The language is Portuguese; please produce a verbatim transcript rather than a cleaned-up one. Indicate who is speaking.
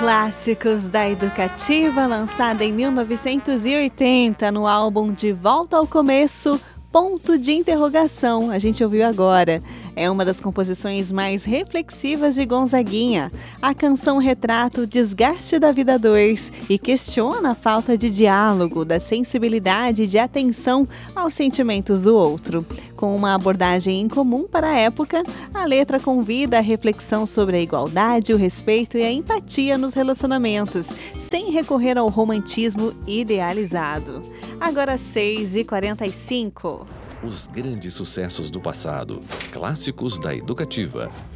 Speaker 1: Clássicos da Educativa, lançada em mil novecentos e oitenta no álbum De Volta ao Começo, Ponto de Interrogação, a gente ouviu agora. É uma das composições mais reflexivas de Gonzaguinha. A canção retrata o desgaste da vida a dois e questiona a falta de diálogo, da sensibilidade e de atenção aos sentimentos do outro. Com uma abordagem incomum para a época, a letra convida a reflexão sobre a igualdade, o respeito e a empatia nos relacionamentos, sem recorrer ao romantismo idealizado. Agora seis e quarenta e cinco.
Speaker 2: Os grandes sucessos do passado. Clássicos da Educativa.